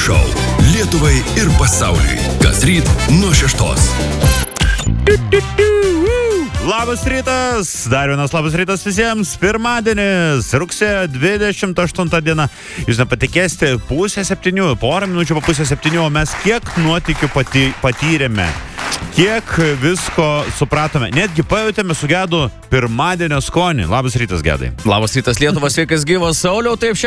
šou Lietuvai ir pasauliui. Kasryt nuo 6. Labas rytas, dar vienas labas rytas visiems. Pirmadienis, rugsėjo 28 diena. Jūs nepatikėsite, 6:30, porą minučių po 6:30, o mes kiek nuotykių patyrėme. Kiek visko supratome. Netgi pajutėme su Gedu pirmadienio skonį. Labas rytas, Gedai. Labas rytas, Lietuva, sveikas gyvas, Sauliau. Taip,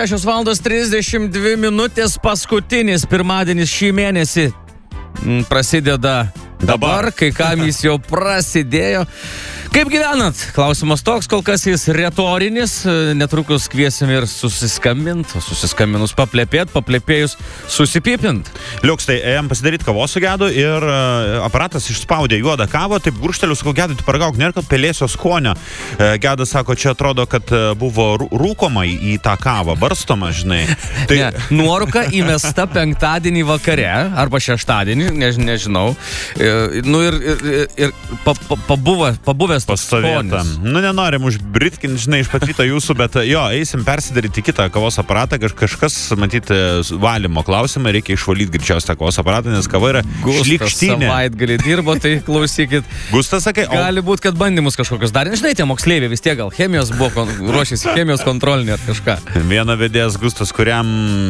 6:32, paskutinis pirmadienis šį mėnesį prasideda dabar, kai kam jis jau prasidėjo. Kaip gyvenat? Klausimas toks, kol kas jis retorinis, netrukus kviesim ir susiskambinus paplepėjus susipipint. Liuks, tai ėjom pasidaryti kavos su Gedu ir aparatas išspaudė juodą kavą, taip guršteliu, sakau, Gedai, tu paragauk, nėra, kad pelėsio skonio. Gedas sako, čia atrodo, kad buvo rūkoma į tą kavą, barstoma, žinai. Tai... Ne, nuorūka įmesta penktadienį vakare, arba šeštadienį, nežinau. Nu ir pabuvęs pastovėtam. Nu, nenorim užbritkinti, žinai, iš pat ryto jūsų, bet jo, eisim persidaryti kitą kavos aparatą. Kažkas, matyti, valymo klausimą, reikia išvalyti greičiausiai tą kavos aparatą, nes kava yra šlykštinė. Gustas savaitgalį dirbo, tai klausykit. Gustas, sakai, gali būti, kad bandymus kažkokius darė. Žinai, tie moksleiviai vis tiek gal chemijos buvo, ruošėsi chemijos kontrolinį ar kažką. Viena vedėjas Gustas, kuriam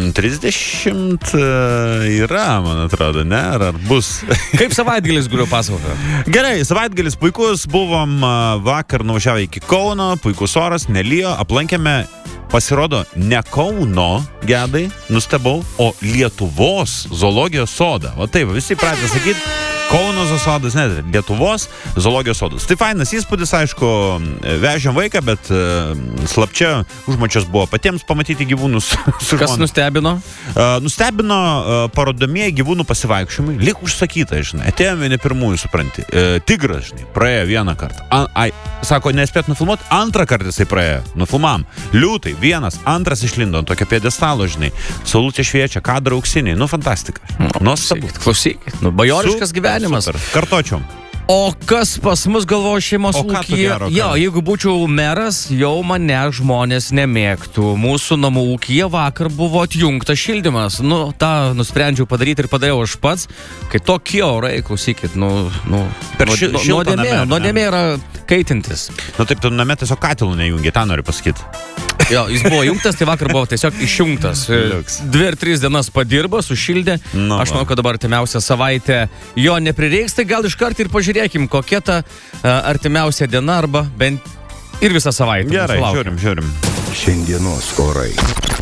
30 yra, man atrodo, ne? Ar bus? Kaip savaitgalis, galiu pasakoti? Gerai, savaitgalis puikus, buvom vakar nuvažiavę iki Kauno, puikus oras, nelijo, aplankėme, pasirodo, ne Kauno, Gedai, nustebau, o Lietuvos zoologijos sodą. O taip, visi pradėjo sakyti, Kauno sodas, ne, Lietuvos zoologijos sodas. Tai fainas įspūdis, aišku, vežėm vaiką, bet slapčia užmačios buvo patiems pamatyti gyvūnus. Kas nustebino? Nustebino parodomieji gyvūnų pasivaikščiojimai, lyg užsakyta, žinai. Atėjome ne pirmųjų, supranti. Tigras, žinai, praėjo vieną kartą. Sako, nespėt nufilmuoti, antrą kartą jisai praėjo. Nufilmam. Liūtai, vienas, antras išlindo ant tokio pjedestalo, žinai. Saulutė šviečia, kadrai auksiniai. Nu, fantastika. Nuostabu. Klausykit, bajoriškas gyvenimas. Super. Kartočiau. O kas pas mus galvoja šeimos ūkyje? Jo, jeigu būčiau meras, jau mane žmonės nemėgtų. Mūsų namų ūkyje vakar buvo atjungtas šildymas. Nu, tą nusprendžiau padaryti ir padariau aš pats. Kai tokie orai, klausykit, nuodėmė yra kaitintis. Nu taip, tu name tiesiog katilų nejungi, tą noriu pasakyti. Jo, jis buvo jungtas, tai vakar buvo tiesiog išjungtas. 2 ar 3 dienas padirbo, sušildė. Aš manau, kad dabar artimiausią savaitę jo neprireiks, tai gal iškart ir pažiūrėkim, kokia ta artimiausia diena arba bent ir visą savaitę. Gerai, žiūrim. Šiandienos orai.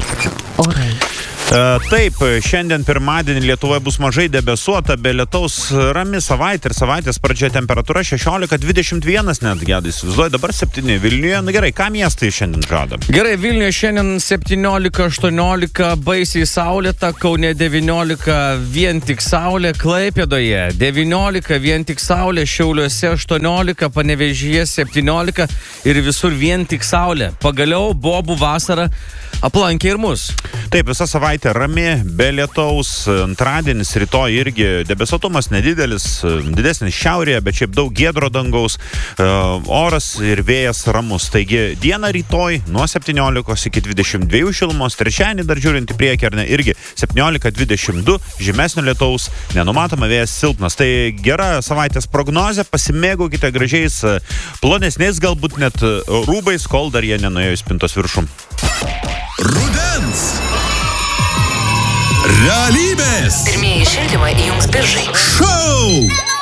Taip, šiandien pirmadienį Lietuvoje bus mažai debesuota, be lietaus rami savaitė ir savaitės pradžia temperatūra 16-21 net, Gedai, įsivaizduoju, dabar 7 Vilniuje. Na gerai, ką miestai šiandien žada? Gerai, Vilniuje šiandien 17-18, baisiai saulėta, Kaune 19, vien tik saulė, Klaipėdoje 19, vien tik saulė, Šiauliuose 18, Panevėžyje 17 ir visur vien tik saulė. Pagaliau bobų vasara aplankė ir mus. Taip, visa savaitė rami, be lietaus, antradienis, rytoj irgi debesuotumas nedidelis, didesnis šiaurėje, bet šiaip daug giedro dangaus, oras ir vėjas ramus. Taigi diena rytoj nuo 17 iki 22 šilumos, trečiadienį dar žiūrint į priekį, ar ne, irgi 17-22, žymesnio lietaus, nenumatoma, vėjas silpnas. Tai gera savaitės prognozė, pasimėgaukite gražiais, plonesniais galbūt net rūbais, kol dar jie nenuėjo į spintos viršų. Rudens realybės Pirmieji šildymai įjungs biržai. šou